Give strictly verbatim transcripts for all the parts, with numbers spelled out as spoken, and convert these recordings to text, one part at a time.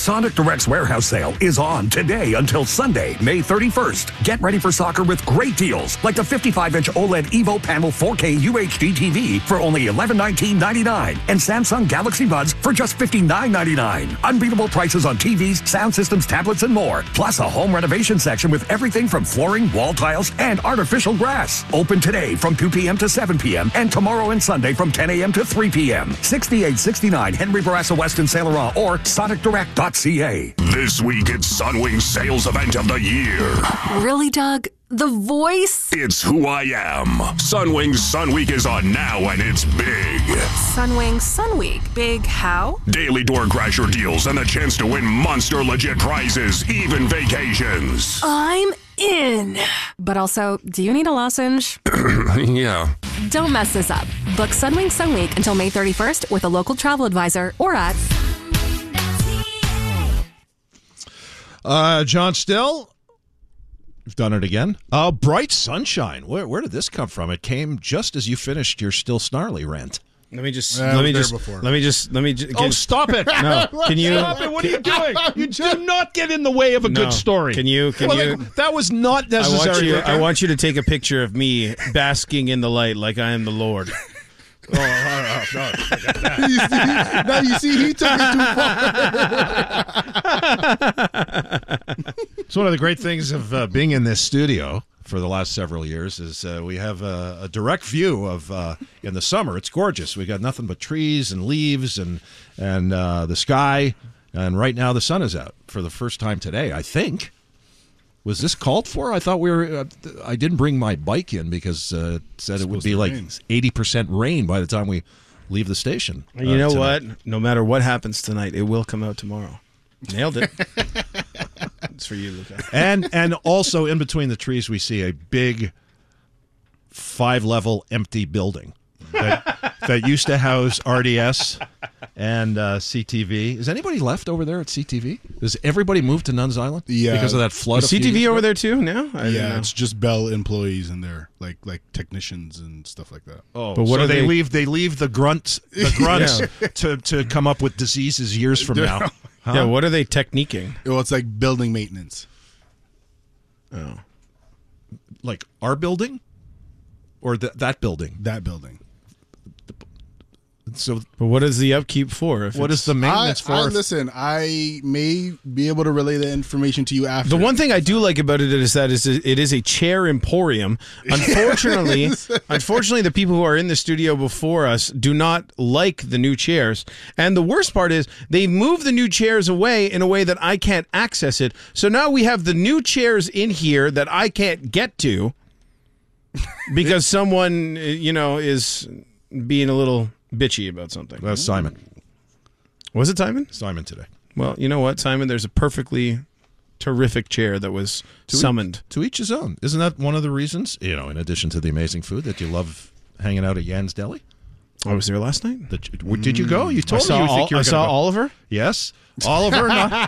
Sonic Direct's warehouse sale is on today until Sunday, May thirty-first. Get ready for soccer with great deals like the fifty-five inch OLED Evo Panel four K U H D T V for only eleven nineteen ninety-nine and Samsung Galaxy Buds for just fifty-nine ninety-nine. Unbeatable prices on T Vs, sound systems, tablets, and more. Plus a home renovation section with everything from flooring, wall tiles, and artificial grass. Open today from two p.m. to seven p.m. and tomorrow and Sunday from ten a.m. to three p.m. sixty-eight sixty-nine Henry Bourassa West in Saint Laurent or sonic direct dot c a. This week it's Sunwing's sales event of the year. Really, Doug? The voice? It's who I am. Sunwing's Sun Week is on now and it's big. Sunwing Sun Week. Big how? Daily door crasher deals and the chance to win monster legit prizes, even vacations. I'm in. But also, do you need a lozenge? Yeah. Don't mess this up. Book Sunwing Sun Week until May thirty-first with a local travel advisor or at... Uh, John Still, you've done it again. Uh, Bright Sunshine. Where where did this come from? It came just as you finished your Still Snarly rant. Let me just. Yeah, let me there just. before. Let me just. Let me. Just, Oh, stop it! No, can you? Stop it! What are you doing? You do not get in the way of a No. good story. Can you? Can Well, you? like, that was not I necessary. want you. Ricker. I want you to take a picture of me basking in the light like I am the Lord. Oh, oh, oh, no. you see, now you see, he took it too far. It's one of the great things of uh, being in this studio for the last several years is uh, we have a, a direct view of uh, in the summer. It's gorgeous. We got nothing but trees and leaves and and uh, the sky. And right now the sun is out for the first time today, I think. Was this called for? I thought we were. Uh, I didn't bring my bike in because uh, it said it would be like eighty percent rain by the time we leave the station. Uh, You know tonight. what? No matter what happens tonight, it will come out tomorrow. Nailed it. It's for you, Luca. And and also in between the trees, we see a big five-level empty building that, that used to house R D S and uh, C T V. Is anybody left over there at C T V? Does everybody move to Nuns Island? Yeah. Because of that flood? Is C T V over there too now? I didn't Yeah, know. it's just Bell employees in there, like like technicians and stuff like that. Oh, But what so are they, they- leave? They leave the grunts, the grunts to, to come up with diseases years from now. Huh? Yeah. What are they techniquing? Well, it's like building maintenance. Oh. Like our building, or th- that building. That building. So, But what is the upkeep for? If what it's- is the I, maintenance for? I listen. I may be able to relay the information to you after. The one thing I do like about it is that is it is a chair emporium. Unfortunately, unfortunately, the people who are in the studio before us do not like the new chairs. And the worst part is they move the new chairs away in a way that I can't access it. So now we have the new chairs in here that I can't get to because someone, you know, is being a little bitchy about something. That's Simon. Was it Simon? Simon today. Well, you know what, Simon? There's a perfectly terrific chair that was To summoned. Each, to each his own. Isn't that one of the reasons, you know, in addition to the amazing food, that you love hanging out at Jan's Deli? I was there last night. That you, did you go? You I told me saw, you Ol- think you were I saw gonna go. Oliver. Yes. Oliver.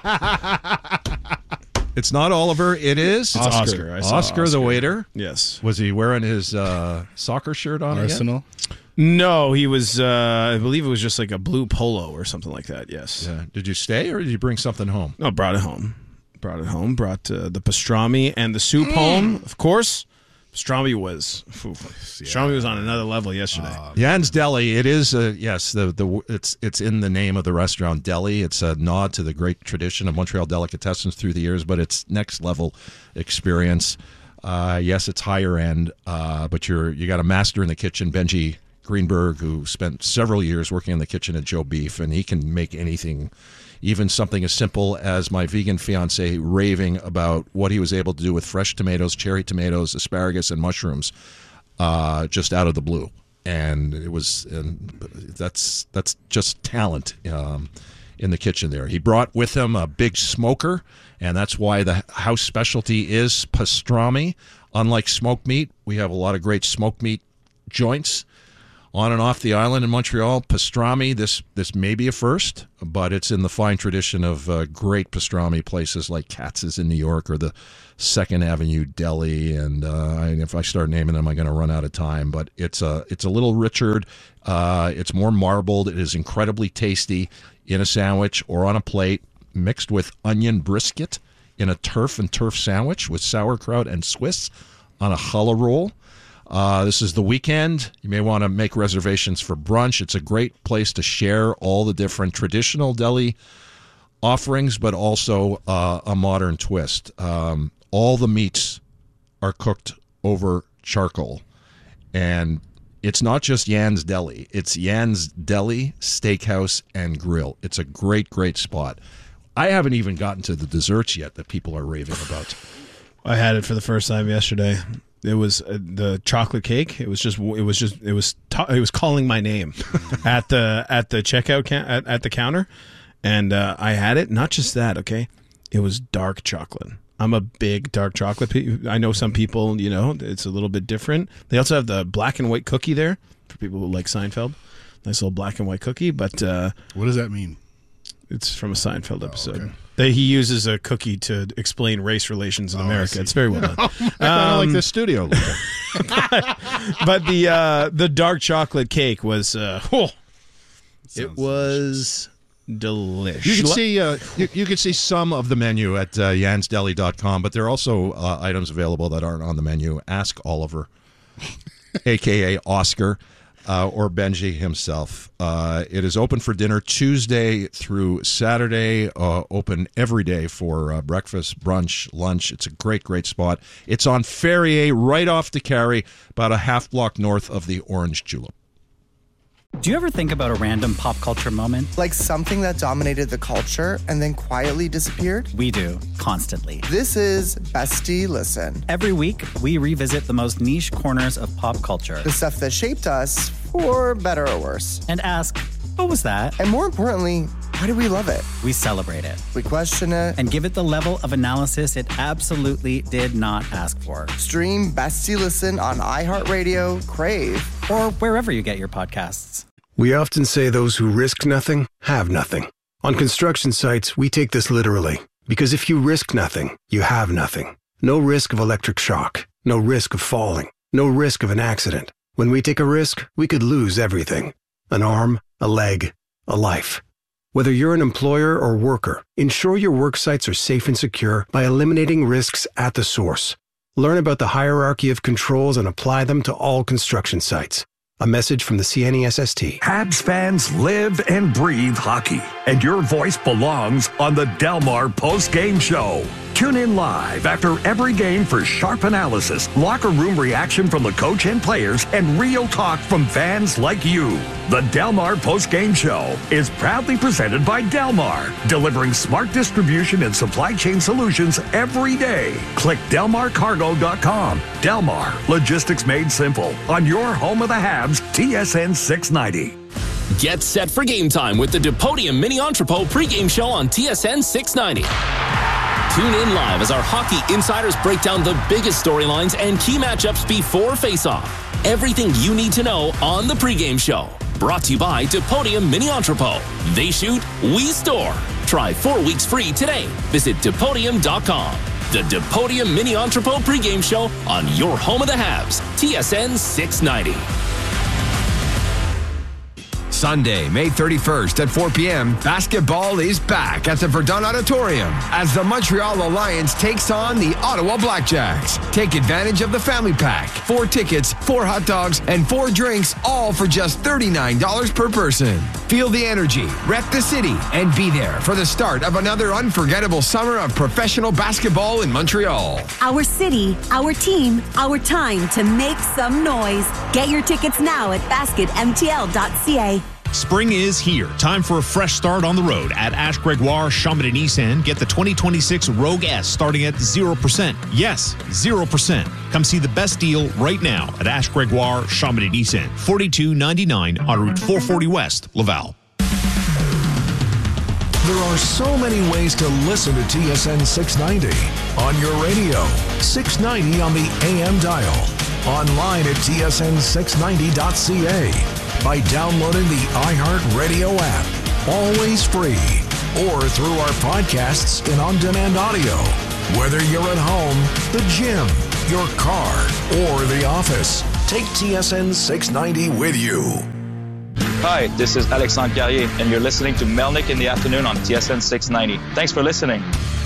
not, it's not Oliver. It is It's Oscar. I saw Oscar, the Oscar. waiter. Yes. Was he wearing his uh, soccer shirt on again? Arsenal. No, he was. Uh, I believe it was just like a blue polo or something like that. Yes. Yeah. Did you stay or did you bring something home? No, brought it home. Brought it home. Brought uh, the pastrami and the soup home. Of course, pastrami was. Oof, pastrami was on another level yesterday. Jan's Deli. It is. Uh, yes. The the it's it's in the name of the restaurant Deli. It's a nod to the great tradition of Montreal delicatessens through the years, but it's next level experience. Uh, yes, it's higher end, uh, but you're you got a master in the kitchen, Benji Greenberg, who spent several years working in the kitchen at Joe Beef, and he can make anything, even something as simple as my vegan fiance raving about what he was able to do with fresh tomatoes, cherry tomatoes, asparagus, and mushrooms, uh, just out of the blue. And it was, and that's that's just talent um, in the kitchen there. He brought with him a big smoker, and that's why the house specialty is pastrami. Unlike smoked meat, we have a lot of great smoked meat joints on and off the island in Montreal. Pastrami, this this may be a first, but it's in the fine tradition of uh, great pastrami places like Katz's in New York or the Second Avenue Deli. And uh, I, if I start naming them, I'm going to run out of time. But it's a it's a little richer. Uh, it's more marbled. It is incredibly tasty in a sandwich or on a plate. mixed with onion brisket in a turf and turf sandwich with sauerkraut and Swiss on a challah roll. Uh, this is the weekend. You may want to make reservations for brunch. It's a great place to share all the different traditional deli offerings, but also uh, a modern twist. Um, all the meats are cooked over charcoal. And it's not just Jan's Deli. It's Jan's Deli, Steakhouse, and Grill. It's a great, great spot. I haven't even gotten to the desserts yet that people are raving about. I had it for the first time yesterday. It was uh, the chocolate cake. It was just. It was just. It was. Ta- it was calling my name at the at the checkout can- at, at the counter, and uh, I had it. Not just that. Okay, it was dark chocolate. I'm a big dark chocolate. Pe- I know some people. You know, it's a little bit different. They also have the black and white cookie there for people who like Seinfeld. Nice little black and white cookie. But uh, what does that mean? It's from a Seinfeld episode. Oh, okay. They, he uses a cookie to explain race relations in Oh, America. It's very well done. I Um, like this studio. but the uh, the dark chocolate cake was uh, oh, it was delicious. You can see uh, you, you can see some of the menu at uh, jans deli dot com, but there are also uh, items available that aren't on the menu. Ask Oliver, a k a. Oscar, uh, or Benji himself. Uh, it is open for dinner Tuesday through Saturday, uh, open every day for uh, breakfast, brunch, lunch. It's a great, great spot. It's on Ferrier, right off the Carry, about a half block north of the Orange Julep. Do you ever think about a random pop culture moment? Like something that dominated the culture and then quietly disappeared? We do, constantly. This is Bestie Listen. Every week, we revisit the most niche corners of pop culture. The stuff that shaped us, for better or worse. And ask, what was that? And more importantly, why do we love it? We celebrate it. We question it. And give it the level of analysis it absolutely did not ask for. Stream Bestie Listen on iHeartRadio, Crave, or wherever you get your podcasts. We often say those who risk nothing have nothing. On construction sites, we take this literally. Because if you risk nothing, you have nothing. No risk of electric shock. No risk of falling. No risk of an accident. When we take a risk, we could lose everything. An arm, a leg, a life. Whether you're an employer or worker, ensure your work sites are safe and secure by eliminating risks at the source. Learn about the hierarchy of controls and apply them to all construction sites. A message from the C N E S S T. Habs fans live and breathe hockey, and your voice belongs on the Delmar post-game show. Tune in live after every game for sharp analysis, locker room reaction from the coach and players, and real talk from fans like you. The Delmar post-game show is proudly presented by Delmar, delivering smart distribution and supply chain solutions every day. Click delmar cargo dot com. Delmar, logistics made simple, on your home of the Habs, T S N six ninety. Get set for game time with the DePodium Mini Entrepot pregame show on T S N six ninety. Tune in live as our hockey insiders break down the biggest storylines and key matchups before face-off. Everything you need to know on the pregame show. Brought to you by DePodium Mini Entrepot. They shoot, we store. Try four weeks free today. Visit depodium dot com. The DePodium Mini Entrepot pregame show on your home of the Habs, T S N six ninety. Sunday, May thirty-first at four p.m., basketball is back at the Verdun Auditorium as the Montreal Alliance takes on the Ottawa Blackjacks. Take advantage of the family pack. Four tickets, four hot dogs, and four drinks, all for just thirty-nine dollars per person. Feel the energy, rep the city, and be there for the start of another unforgettable summer of professional basketball in Montreal. Our city, our team, our time to make some noise. Get your tickets now at basket m t l dot c a. Spring is here. Time for a fresh start on the road at Ash Gregoire Chamonix Nissan. Get the twenty twenty-six Rogue S starting at zero percent. Yes, zero percent. Come see the best deal right now at Ash Gregoire Chamonix Nissan. forty-two ninety-nine on Route four forty West, Laval. There are so many ways to listen to T S N six ninety. On your radio, six ninety on the A M dial. Online at T S N six ninety dot c a. By downloading the iHeartRadio app, always free, or through our podcasts and on-demand audio. Whether you're at home, the gym, your car, or the office, take T S N six ninety with you. Hi, this is Alexandre Carrier, and you're listening to Melnick in the Afternoon on T S N six ninety. Thanks for listening.